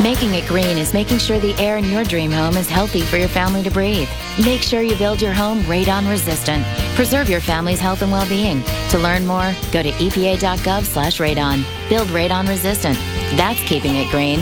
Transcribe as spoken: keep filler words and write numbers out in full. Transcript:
Making it green is making sure the air in your dream home is healthy for your family to breathe. Make sure you build your home radon resistant. Preserve your family's health and well-being. To learn more, go to E P A dot gov slash radon. Build radon resistant. That's keeping it green.